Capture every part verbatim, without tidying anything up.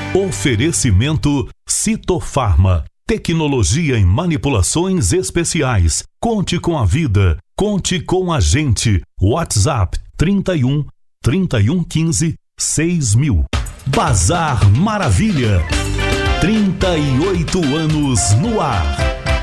Oferecimento Citofarma. Tecnologia em manipulações especiais. Conte com a vida. Conte com a gente. WhatsApp trinta e um, trinta e um, quinze, seis mil. Bazar Maravilha. trinta e oito anos no ar.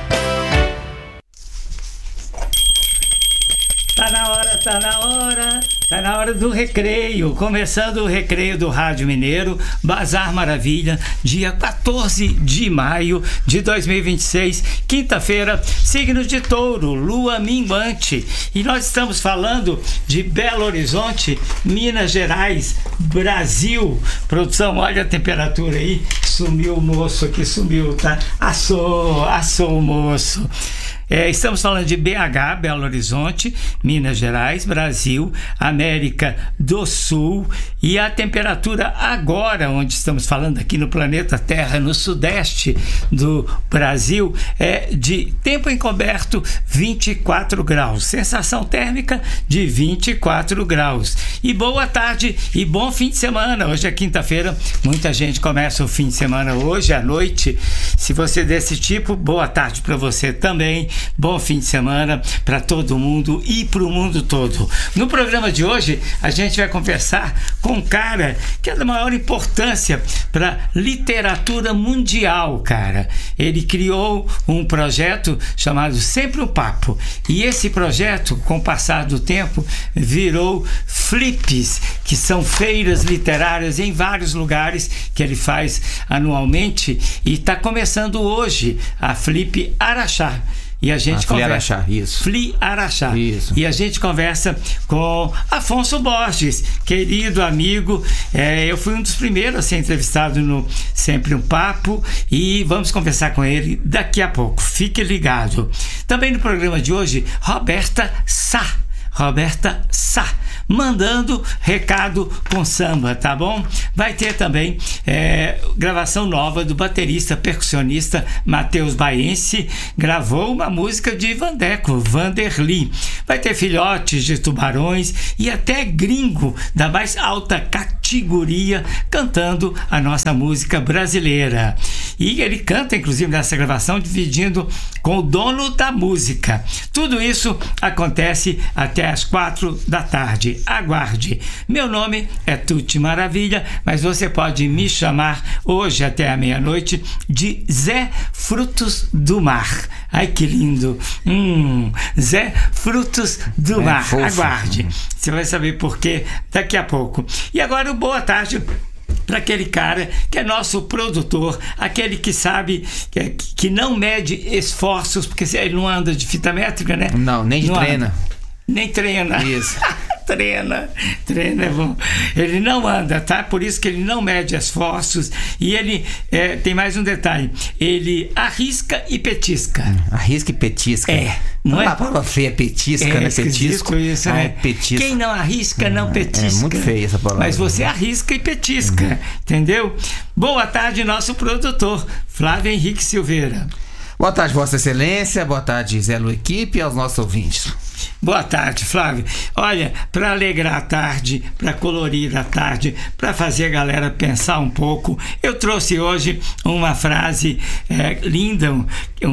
Tá na hora, tá na hora, tá na hora do recreio. Começando o recreio do Rádio Mineiro, Bazar Maravilha, dia quatorze de maio de dois mil e vinte e seis, quinta-feira, signo de Touro, lua minguante. E nós estamos falando de Belo Horizonte, Minas Gerais, Brasil. Produção, olha a temperatura aí. Sumiu o moço aqui, sumiu, tá? Assou, assou o moço. É, estamos falando de B H, Belo Horizonte, Minas Gerais, Brasil, América do Sul, e a temperatura agora, onde estamos falando aqui no planeta Terra, no sudeste do Brasil, é de tempo encoberto vinte e quatro graus, sensação térmica de vinte e quatro graus. E boa tarde e bom fim de semana. Hoje é quinta-feira, muita gente começa o fim de semana hoje à noite. Se você é desse tipo, boa tarde para você também. Bom fim de semana para todo mundo e para o mundo todo. No programa de hoje, a gente vai conversar com um cara que é da maior importância para literatura mundial, cara. Ele criou um projeto chamado Sempre um Papo. E esse projeto, com o passar do tempo, virou Flips, que são feiras literárias em vários lugares que ele faz anualmente. E está começando hoje a Flip Araxá. E a gente ah, conversa. Araxá, isso. Fli Araxá. Isso. E a gente conversa com Afonso Borges, querido amigo. É, eu fui um dos primeiros a ser entrevistado no Sempre um Papo. E vamos conversar com ele daqui a pouco. Fique ligado. Também no programa de hoje, Roberta Sá. Roberta Sá, mandando recado com samba, tá bom? Vai ter também é, gravação nova do baterista percussionista Matheus Baense, gravou uma música de Vandeco, Vanderly. Vai ter filhotes de tubarões e até gringo da mais alta categoria cantando a nossa música brasileira. E ele canta, inclusive, nessa gravação, dividindo com o dono da música. Tudo isso acontece até às quatro da tarde. Aguarde. Meu nome é Tuti Maravilha, mas você pode me chamar hoje até a meia-noite de Zé Frutos do Mar. Ai, que lindo. Hum, Zé Frutos do é Mar. Fofo. Aguarde. Você vai saber por quê daqui a pouco. E agora, boa tarde para aquele cara que é nosso produtor, aquele que sabe que, que não mede esforços, porque ele não anda de fita métrica, né? Não, nem de não treina. Anda. Nem treina. Isso. treina. Treina é bom. Ele não anda, tá? Por isso que ele não mede esforços. E ele é, tem mais um detalhe. Ele arrisca e petisca. Hum, arrisca e petisca. É. Não, não é? Uma palavra feia, petisca, é, né? Petisco. Isso, ah, né? É petisco. Quem não arrisca, não petisca. É muito feia essa palavra. Mas você arrisca e petisca. Uhum. Entendeu? Boa tarde, nosso produtor, Flávio Henrique Silveira. Boa tarde, Vossa Excelência. Boa tarde, Zé Lu Equipe e aos nossos ouvintes. Boa tarde, Flávio. Olha, para alegrar a tarde, para colorir a tarde, para fazer a galera pensar um pouco, eu trouxe hoje uma frase é, linda um,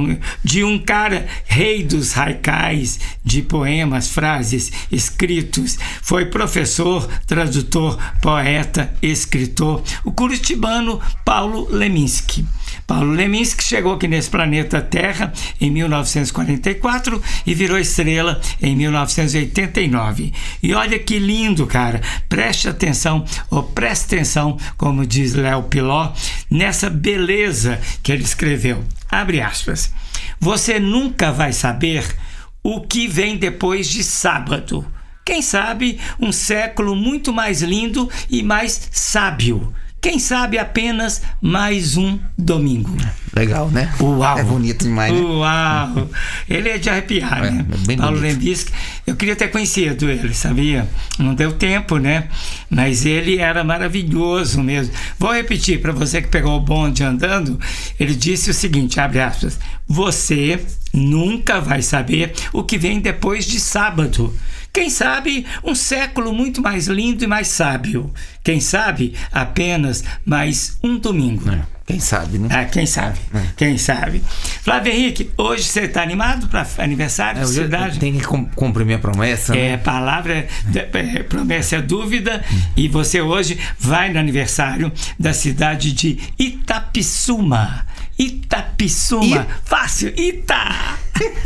de um cara, rei dos haikais, de poemas, frases escritos. Foi professor, tradutor, poeta, escritor, o curitibano Paulo Leminski. Paulo Leminski chegou aqui nesse planeta Terra em mil novecentos e quarenta e quatro e virou estrela em mil novecentos e oitenta e nove. E olha que lindo, cara. Preste atenção, ou preste atenção, como diz Léo Piló, nessa beleza que ele escreveu. Abre aspas. Você nunca vai saber o que vem depois de sábado. Quem sabe um século muito mais lindo e mais sábio. Quem sabe apenas mais um domingo. Legal, né? Uau! É bonito demais, né? Uau! Ele é de arrepiar, é, né? É bem Paulo bonito. Leminski, eu queria ter conhecido ele, sabia? Não deu tempo, né? Mas ele era maravilhoso mesmo. Vou repetir para você que pegou o bonde andando. Ele disse o seguinte, abre aspas, você nunca vai saber o que vem depois de sábado. Quem sabe um século muito mais lindo e mais sábio. Quem sabe apenas mais um domingo. É, quem sabe, né? Ah, quem sabe, é. quem sabe. Flávio Henrique, hoje você está animado para aniversário é, de cidade? Tem que cumprir minha promessa, né? É, palavra, é, promessa é dúvida. Hum. E você hoje vai no aniversário da cidade de Itapissuma. Itapissuma. I... Fácil, Ita!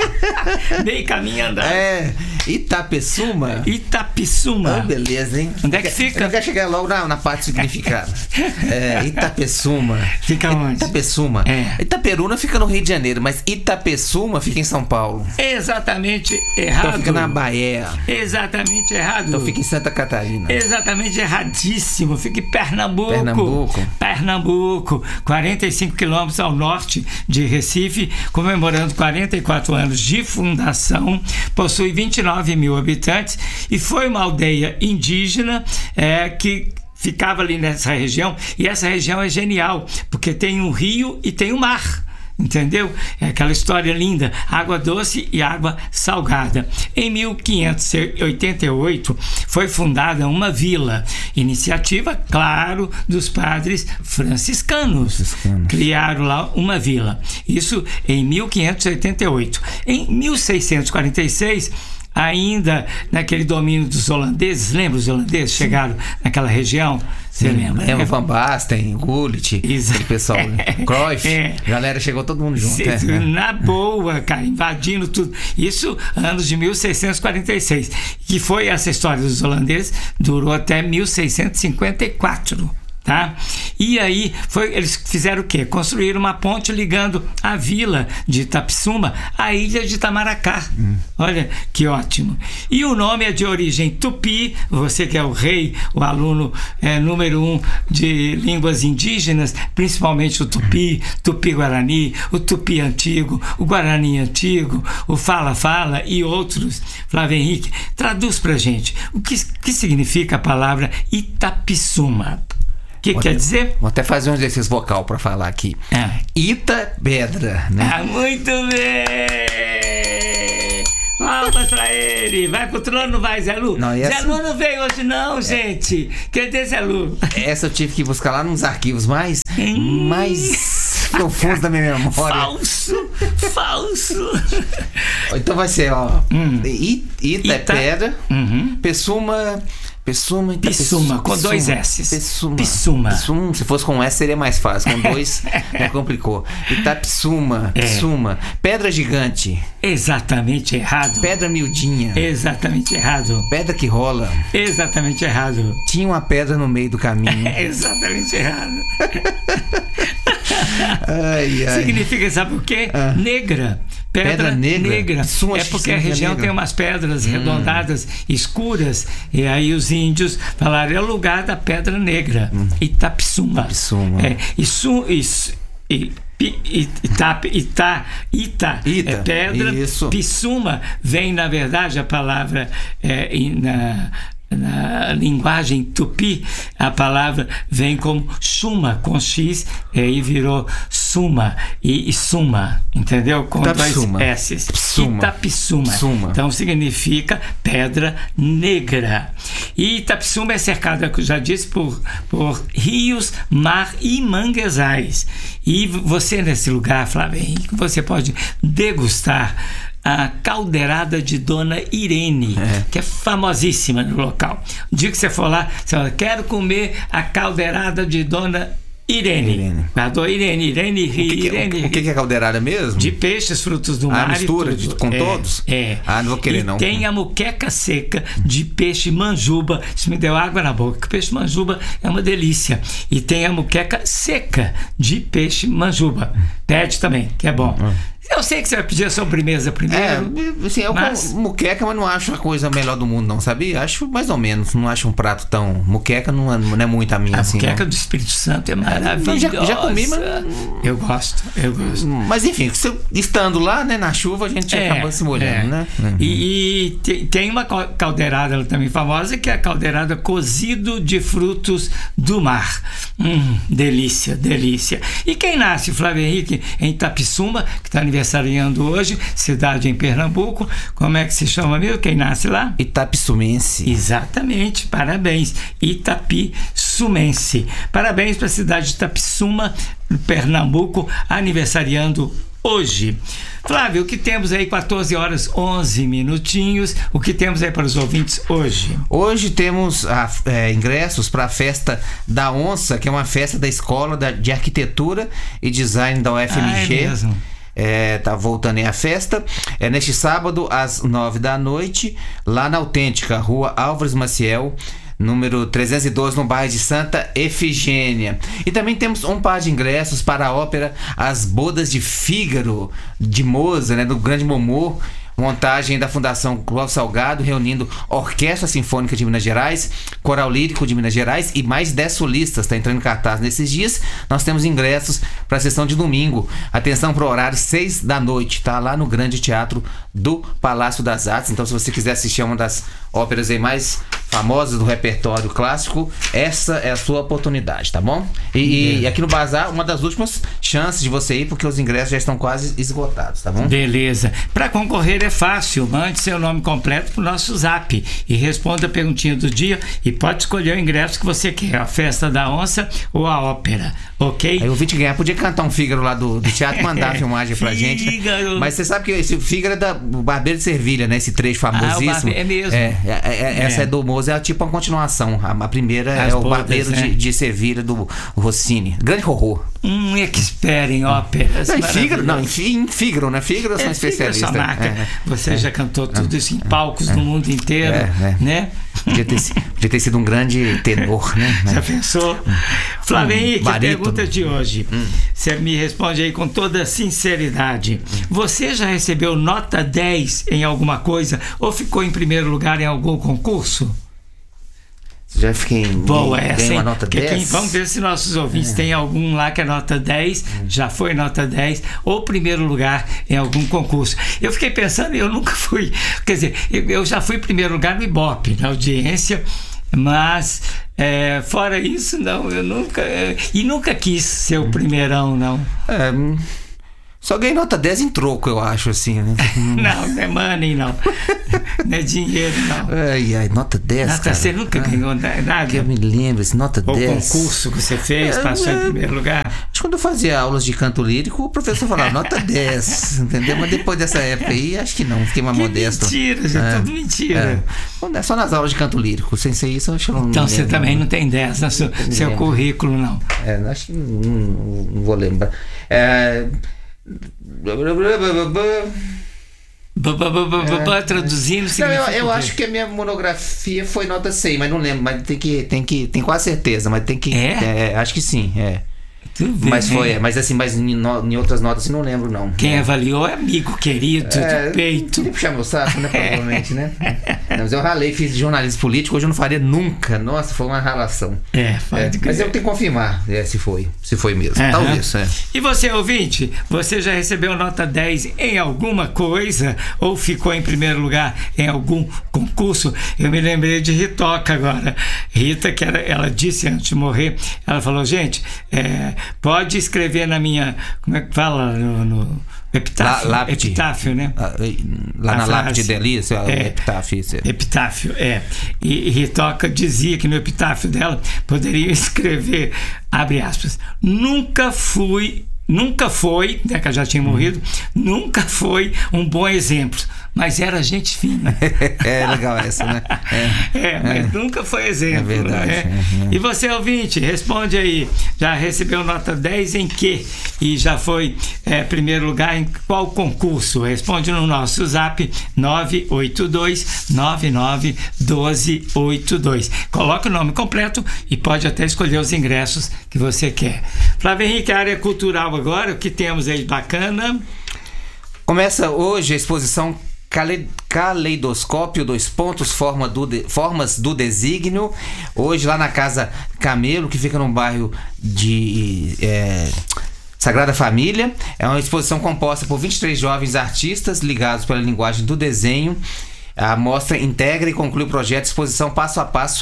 Bem caminhando. É, Itapissuma? Itapissuma. Oh, beleza, hein? Onde é que fica? Eu quero chegar logo na, na parte significada. É, Itapissuma. Fica onde? Itapissuma. É. Itaperuna fica no Rio de Janeiro, mas Itapissuma fica em São Paulo. Exatamente errado. Então fica na Bahia. Exatamente errado. Então fica em Santa Catarina. Exatamente erradíssimo. Fica em Pernambuco. Pernambuco. Pernambuco. quarenta e cinco quilômetros ao norte de Recife, comemorando quarenta e quatro anos de fundação, possui vinte e nove mil habitantes e foi uma aldeia indígena é, que ficava ali nessa região, e essa região é genial, porque tem um rio e tem um mar. Entendeu? É aquela história linda, água doce e água salgada. Em mil quinhentos e oitenta e oito foi fundada uma vila, iniciativa, claro, dos padres franciscanos. franciscanos. Criaram lá uma vila. Isso em mil quinhentos e oitenta e oito. Em mil seiscentos e quarenta e seis, ainda naquele domínio dos holandeses, lembra os holandeses chegaram naquela região? Você lembra? É, o Van Basten, o Gullit, o pessoal, Cruyff, é. A galera chegou todo mundo junto. Cê, é. Na boa, cara, invadindo tudo. Isso anos de mil seiscentos e quarenta e seis. Que foi essa história dos holandeses, durou até mil seiscentos e cinquenta e quatro. Tá? E aí foi, eles fizeram o quê? Construíram uma ponte ligando a vila de Itapissuma à ilha de Itamaracá. Hum. Olha que ótimo. E o nome é de origem tupi, você que é o rei, o aluno é, número um de línguas indígenas, principalmente o tupi, tupi-guarani, o tupi antigo, o guarani antigo, o fala-fala e outros. Flávio Henrique, traduz pra gente o que, que significa a palavra Itapissuma. O que quer dizer? Vou até fazer um exercício vocal para falar aqui. Ah. Ita, pedra, né? Ah, muito bem! Palmas pra ele! Vai pro trono, vai, Zé Lu! Não, essa... Zé Lu não veio hoje não, gente! Cadê Zé Lu? Essa eu tive que buscar lá nos arquivos mais... Hum. mais profundos da minha memória. Falso! Falso! Então vai ser, ó... Hum. Ita, Ita é pedra, uhum. Pessuma... Pessuma, Ita, Pissuma, com Pissuma, dois S. Pessuma. Pissuma. Pissuma. Se fosse com um S seria mais fácil. Com dois, né, complicou. Itapissuma, é. Pissuma. Pedra gigante. Exatamente errado. Pedra miudinha. Exatamente errado. Pedra que rola. Exatamente errado. Tinha uma pedra no meio do caminho. Exatamente errado. Ai, ai. Significa, sabe o quê? Ah. Negra. Pedra, pedra negra. negra. É porque a região negra. Tem umas pedras hum. redondadas, escuras, e aí os índios falaram, é o lugar da pedra negra. Hum. Itapissuma. Itapissuma. É, isso, isso, e, Ita, Ita, Ita, Ita, é pedra. Isso. Pissuma vem, na verdade, a palavra é, na... na linguagem tupi, a palavra vem como suma, com X, e aí virou suma e, e suma, entendeu? Com Itapissuma. dois S's. Pissuma. Itapissuma. Pissuma. Então significa pedra negra. E Itapissuma é cercada, já disse, por, por rios, mar e manguezais. E você, nesse lugar, Flávio Henrique, você pode degustar a caldeirada de Dona Irene, é. que é famosíssima no local. O dia que você for lá, você fala, quero comer a caldeirada de Dona Irene. Irene. A Dona Irene, Irene, o que que, Irene. O, o que é caldeirada mesmo? De peixes, frutos do ah, mar. mistura e tudo. De, com é, todos? É. Ah, não vou querer e não. Tem a muqueca seca de peixe manjuba. Isso me deu água na boca. O peixe manjuba é uma delícia. E tem a muqueca seca de peixe manjuba. Pede também, que é bom. Uhum. Eu sei que você vai pedir a sobremesa primeiro. É, assim, eu mas... como muqueca, mas não acho a coisa melhor do mundo, não, sabia? Acho mais ou menos. Não acho um prato tão. Muqueca não é, não é muito a minha, a assim. A muqueca não. do Espírito Santo é maravilhosa. Já, já comi, mas. Eu gosto, eu gosto. Mas enfim, estando lá, né, na chuva, a gente é, acaba se molhando, é. né? Uhum. E, e tem uma caldeirada também famosa, que é a caldeirada cozido de frutos do mar. Hum, delícia, delícia. E quem nasce, Flávio Henrique, em Itapissuma, que está aniversariando hoje, cidade em Pernambuco, como é que se chama mesmo? Quem nasce lá? Itapissumense. Exatamente, parabéns. Itapissumense. Parabéns para a cidade de Itapissuma, Pernambuco, aniversariando hoje. Flávio, o que temos aí? quatorze horas, onze minutinhos. O que temos aí para os ouvintes hoje? Hoje temos a, é, ingressos para a festa da Onça, que é uma festa da Escola da, de Arquitetura e Design da U F M G. Ah, é mesmo? É, tá voltando aí a festa. É neste sábado, às nove da noite, lá na Autêntica, Rua Álvares Maciel, número trezentos e doze, no bairro de Santa Efigênia. E também temos um par de ingressos para a ópera As Bodas de Fígaro, de Mozart, né, do Grande Momô, montagem da Fundação Clóvis Salgado, reunindo Orquestra Sinfônica de Minas Gerais, Coral Lírico de Minas Gerais e mais dez solistas. Está entrando em cartaz nesses dias. Nós temos ingressos para a sessão de domingo. Atenção para o horário, seis da noite, tá? Lá no Grande Teatro do Palácio das Artes. Então, se você quiser assistir a uma das óperas aí mais famosas do repertório clássico, essa é a sua oportunidade, tá bom? E, e aqui no Bazar, uma das últimas chances de você ir, porque os ingressos já estão quase esgotados, tá bom? Beleza. Para concorrer é fácil, mande seu nome completo pro nosso zap e responda a perguntinha do dia e pode escolher o ingresso que você quer, a Festa da Onça ou a ópera, ok? Aí o Vite ganhar, podia cantar um Fígaro lá do, do teatro, mandar a filmagem pra gente. Fígaro. Mas você sabe que esse Fígaro é da o Barbeiro de Servilha, né? Esse trecho famosíssimo. Ah, o Barbe... é mesmo. É, é, é, essa é, é do Mozart, é tipo uma continuação. A, a primeira As é o bodas, Barbeiro né? de, de Servilha do Rossini. Grande horror. Um expert em óperas. Não, em Fígaro, não, em Fígaro, né? Fígaro é, são especialistas. Sua marca. É, você é, já cantou tudo isso em palcos é, do mundo inteiro, é, é. né? Podia ter, podia ter sido um grande tenor, né? Já pensou? Flávio Henrique, a pergunta de hoje. Hum. Você me responde aí com toda sinceridade. Hum. Você já recebeu nota dez em alguma coisa ou ficou em primeiro lugar em algum concurso? Já fiquei em Boa essa, uma nota dez. Quem, vamos ver se nossos ouvintes é. têm algum lá que é nota dez, hum. já foi nota dez, ou primeiro lugar em algum concurso. Eu fiquei pensando, eu nunca fui, quer dizer, eu, eu já fui primeiro lugar no Ibope, na audiência, mas é, fora isso, não, eu nunca, é, e nunca quis ser o primeirão, não. É... Só ganhei nota dez em troco, eu acho, assim, né? Não, não é money, não. Não é dinheiro, não. Ai, ai, nota dez, nota, cara. Você nunca ah, ganhou nada? Eu me lembro, assim, nota Ou dez. O concurso que você fez, é, passou é, em primeiro lugar? Acho que quando eu fazia aulas de canto lírico, o professor falava nota dez, entendeu? Mas depois dessa época aí, acho que não, fiquei mais que modesto. mentira, gente, é, tudo mentira. É. Só nas aulas de canto lírico, sem ser isso, eu acho que não. Então você também não tem dez no seu, seu currículo, não? É, acho que não, não, não vou lembrar. É... É, traduzindo não, eu, eu acho que a minha monografia foi nota cem, mas não lembro, mas tem que tem que tem quase certeza, mas tem que é? É, acho que sim, é. Bem, mas foi, é. mas assim, mas em, no, em outras notas assim, não lembro não. Quem é. avaliou é amigo querido é, de peito. Queria puxar meu saco, né, provavelmente, né? Não, mas eu ralei, fiz jornalismo político, hoje eu não faria nunca. Nossa, foi uma ralação. É, é mas eu tenho que confirmar é, se foi, se foi mesmo. Uhum. Talvez, é. E você, ouvinte, você já recebeu nota dez em alguma coisa ou ficou em primeiro lugar em algum concurso? Eu me lembrei de Ritoca agora. Rita, que era, ela disse antes de morrer, ela falou, gente, é, pode escrever na minha, como é que fala, no, no epitáfio, lá, epitáfio, né? Lá na lápide dela, isso é, é epitáfio. Isso é. Epitáfio, é. E, e Ritoca dizia que no epitáfio dela poderia escrever, abre aspas, nunca fui, nunca foi, né, que ela já tinha morrido, hum. nunca foi um bom exemplo. Mas era gente fina. É legal essa, né? É, é mas é. nunca foi exemplo. É verdade. Né? É, é. E você, ouvinte, responde aí. Já recebeu nota dez em quê? E já foi é, primeiro lugar em qual concurso? Responde no nosso zap nove oito dois nove nove um dois oito dois. Coloca o nome completo e pode até escolher os ingressos que você quer. Flávio Henrique, a área cultural agora, o que temos aí de bacana? Começa hoje a exposição Caleidoscópio, dois pontos, forma do de, formas do desígnio, hoje lá na Casa Camelo, que fica no bairro de é, Sagrada Família. É uma exposição composta por vinte e três jovens artistas ligados pela linguagem do desenho. A mostra integra e conclui o projeto Exposição Passo a Passo,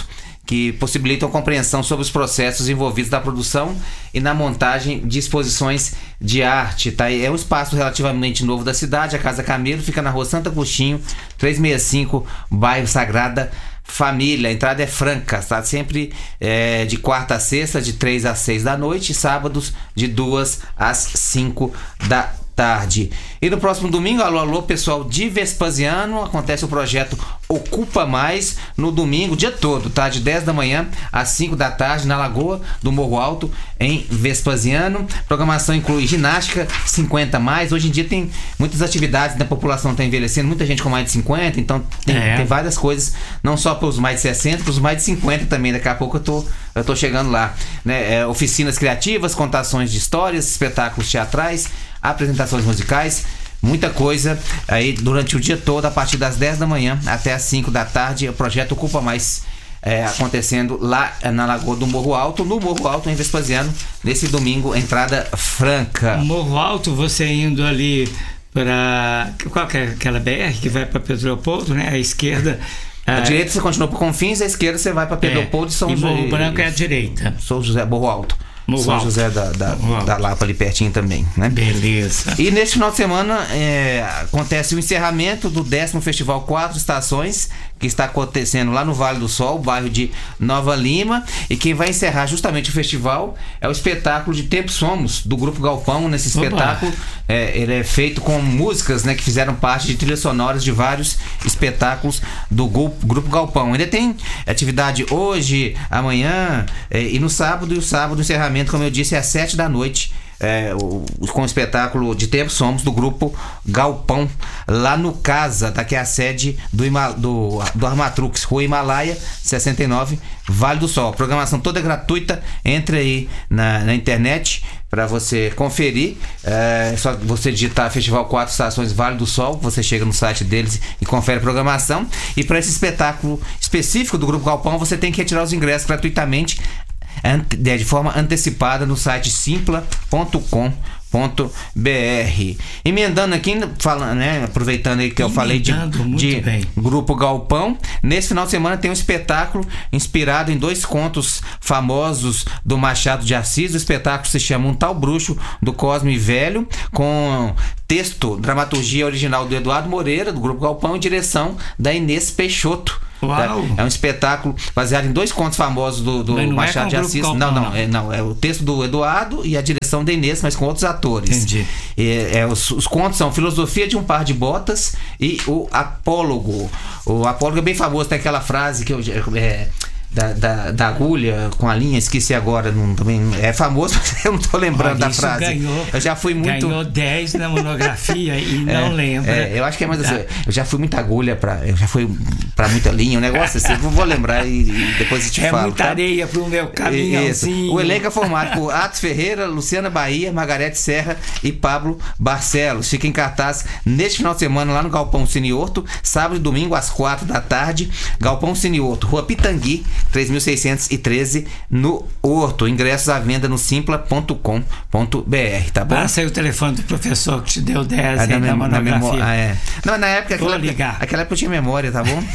que possibilitam compreensão sobre os processos envolvidos na produção e na montagem de exposições de arte. Tá? É um espaço relativamente novo da cidade, a Casa Camelo, fica na rua Santo Agostinho, trezentos e sessenta e cinco, bairro Sagrada Família. A entrada é franca, tá? Sempre é, de quarta a sexta, de três às seis da noite, sábados de duas às cinco da tarde. E no próximo domingo, alô, alô, pessoal de Vespasiano, acontece o projeto Ocupa Mais no domingo, o dia todo, tá? De dez da manhã às cinco da tarde, na Lagoa do Morro Alto, em Vespasiano. Programação inclui ginástica, cinquenta mais. Hoje em dia tem muitas atividades, né? A população está envelhecendo, muita gente com mais de cinquenta, então tem, é. tem várias coisas, não só para os mais de sessenta, para os mais de cinquenta também. Daqui a pouco eu tô, eu tô chegando lá, né? É, oficinas criativas, contações de histórias, espetáculos teatrais, apresentações musicais, muita coisa aí durante o dia todo, a partir das dez da manhã até as cinco da tarde. O projeto Ocupa Mais é, acontecendo lá na Lagoa do Morro Alto, no Morro Alto, em Vespasiano, nesse domingo, entrada franca. Morro Alto, você indo ali para qual que é aquela B R que vai para Pedro Leopoldo, né? À esquerda. À direita você continua por Confins, à esquerda você vai para Pedro é, Leopoldo e São José. E Morro Branco é à direita. São José, Morro Alto. Morro São Alto. José da, da, da Lapa ali pertinho também, né? Beleza. E neste final de semana é, acontece o encerramento do décimo Festival Quatro Estações, que está acontecendo lá no Vale do Sol, bairro de Nova Lima, e quem vai encerrar justamente o festival é o espetáculo de Tempo Somos, do Grupo Galpão. Nesse espetáculo é, ele é feito com músicas, né, que fizeram parte de trilhas sonoras de vários espetáculos do Grupo Galpão. Ainda tem atividade hoje, amanhã é, e no sábado, e o sábado o encerramento, como eu disse, é às sete da noite. É, o, com o espetáculo de Tempo Somos do Grupo Galpão, lá no Casa, tá? Que é a sede do, Ima, do, do Armatrux, Rua Himalaia sessenta e nove, Vale do Sol. A programação toda é gratuita, entre aí na, na internet para você conferir. É só você digitar Festival Quatro Estações Vale do Sol, você chega no site deles e confere a programação. E para esse espetáculo específico do Grupo Galpão, você tem que retirar os ingressos gratuitamente, de forma antecipada, no site simpla ponto com ponto b r. Emendando aqui, falando, né, aproveitando aí que eu falei de, de Grupo Galpão, nesse final de semana tem um espetáculo inspirado em dois contos famosos do Machado de Assis. O espetáculo se chama Um Tal Bruxo do Cosme Velho, com texto, dramaturgia original do Eduardo Moreira, do Grupo Galpão, e direção da Inês Peixoto. Uau. É um espetáculo baseado em dois contos famosos do, do Machado é de Assis. Galpão, não, não, não. É, não, é o texto do Eduardo e a direção da Inês, mas com outros atores. Entendi. É, é, os, os contos são Filosofia de um Par de Botas e o Apólogo. O Apólogo é bem famoso, tem aquela frase que eu. É, Da, da, da agulha com a linha, esqueci agora, não, também é famoso, mas eu não estou lembrando. Olha, da frase. Ganhou, eu já fui muito. Ganhou dez na monografia e não é, lembra. É, eu acho que é mais assim, eu já fui muita agulha para, eu já fui para muita linha, um negócio assim, eu vou lembrar e, e depois eu te é falo. É muita tá? areia pro meu caminhãozinho. O elenco é formado por Atos Ferreira, Luciana Bahia, Margarete Serra e Pablo Barcelos. Fica em cartaz neste final de semana lá no Galpão Cine Horto, sábado e domingo às quatro da tarde. Galpão Cine Horto, Rua Pitangui, três mil seiscentos e treze, no Horto. Ingressos à venda no simpla ponto com ponto b r, tá bom? Passa aí o telefone do professor que te deu dez ah, na, na monografia. Na memó- ah, é. Não, na época, Vou aquela, ligar. aquela época eu tinha memória, tá bom?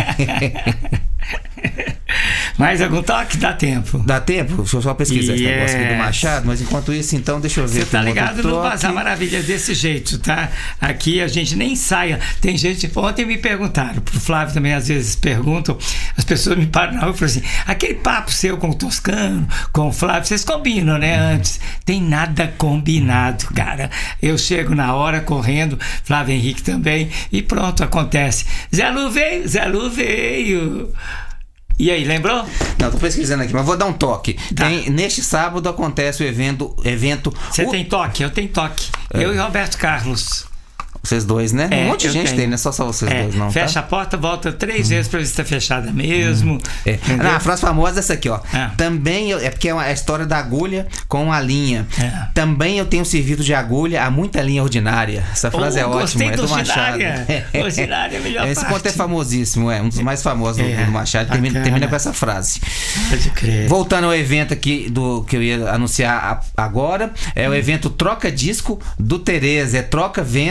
Mais algum toque? Dá tempo. Dá tempo? Deixa eu só pesquisar yes. esse negócio aqui do Machado, mas enquanto isso, então, deixa eu ver. Você tá ligado no Bazar Maravilha desse jeito, tá? Aqui a gente nem ensaia. Tem gente, ontem me perguntaram, pro Flávio também às vezes perguntam, as pessoas me param na rua e falam assim, aquele papo seu com o Toscano, com o Flávio, vocês combinam, né, antes? Tem nada combinado, cara. Eu chego na hora, correndo, Flávio Henrique também, e pronto, acontece. Zé Lu veio, Zé Lu veio. E aí, lembrou? Não, tô pesquisando aqui, mas vou dar um toque. Tá. Tem, neste sábado acontece o evento... evento Você o... tem toque? Eu tenho toque. É. Eu e Roberto Carlos. Vocês dois, né? É, um monte de gente tenho. tem, né? Só, só vocês é, dois, não. Fecha tá? a porta, volta três hum. vezes pra ver se tá fechada mesmo. Hum. É. Ah, a frase famosa é essa aqui, ó. É. Também, eu, é porque é a história da agulha com a linha. É. Também eu tenho servido de agulha a muita linha ordinária. Essa frase oh, é ótima, é do Machado. Ordinária é a melhor Esse parte. conto é famosíssimo, é um dos mais famosos é. do, do Machado. Termina, termina com essa frase. Pode crer. Voltando ao evento aqui do, que eu ia anunciar a, agora, é hum. o evento Troca Disco do Tereza. É troca, venda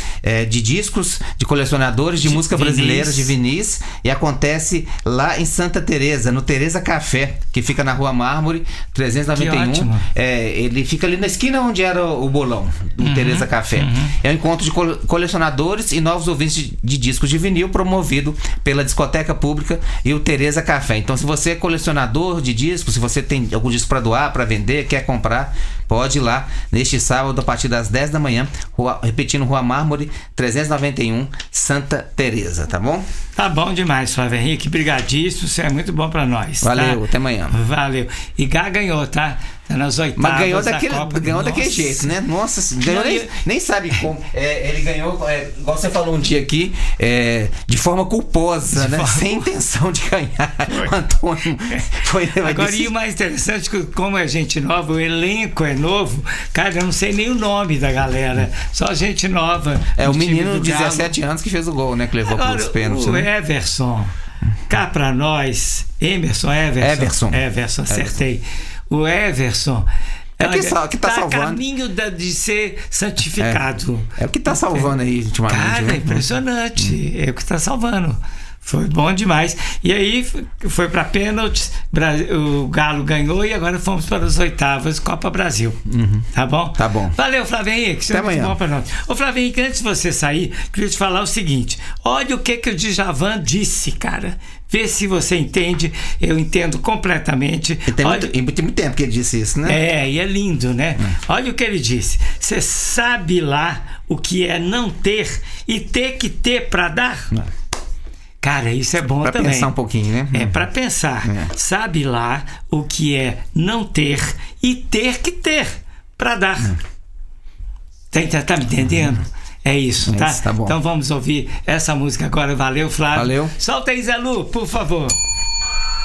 é, de discos, de colecionadores de, de música vinis. brasileira, de vinis, e acontece lá em Santa Teresa, no Teresa Café, que fica na Rua Mármore, trezentos e noventa e um. É, ele fica ali na esquina onde era o bolão do uhum, Teresa Café. Uhum. É um encontro de colecionadores e novos ouvintes de, de discos de vinil, promovido pela Discoteca Pública e o Teresa Café. Então, se você é colecionador de discos, se você tem algum disco para doar, para vender, quer comprar, pode ir lá neste sábado a partir das dez da manhã, rua, repetindo, Rua Mármore, trezentos e noventa e um, Santa Teresa, tá bom? Tá bom demais, Flávio Henrique, brigadíssimo, você é muito bom para nós. Valeu, tá? Até amanhã. Valeu. E Gá ganhou, tá? Tá nas oitavas. Mas ganhou daquele, da Copa. ganhou daquele jeito, né? Nossa, ganhou, nem, nem sabe como. É, ele ganhou, é, igual você falou um dia aqui, é, de forma culposa, de né? Forma... Sem intenção de ganhar. Foi. O Antônio foi. Agora, disse... e o mais interessante, que como é gente nova, o elenco é novo, cara, eu não sei nem o nome da galera, só gente nova. É o menino de dezessete anos que fez o gol, né? Que levou para os pênaltis. O né? Everson, cá pra nós, Emerson, Everson. Everson. Everson, acertei. Everson. O Everson é o que, sal, que tá, tá salvando. A caminho da, de ser santificado. É, é o que tá salvando aí ultimamente. Cara, né? é impressionante. Hum. É o que tá salvando. Foi bom demais. E aí foi para pênaltis, o Galo ganhou e agora fomos para as oitavas, Copa Brasil. Uhum. Tá bom? Tá bom. Valeu, Flávio Henrique. Você Até é muito amanhã. bom para nós. Ô, Flávio Henrique, antes de você sair, queria te falar o seguinte: olha o que, que o Djavan disse, cara. Vê se você entende. Eu entendo completamente. E tem, olha... muito, tem muito tempo que ele disse isso, né? É, e é lindo, né? Hum. Olha o que ele disse. Você sabe lá o que é não ter e ter que ter para dar? Não. Cara, isso é bom pra também. Para pensar um pouquinho, né? É, para pensar. É. Sabe lá o que é não ter e ter que ter para dar. É. Tá, tá me entendendo? É isso, tá? Isso, tá bom. Então vamos ouvir essa música agora. Valeu, Flávio. Valeu. Solta aí, Zé Lu, por favor.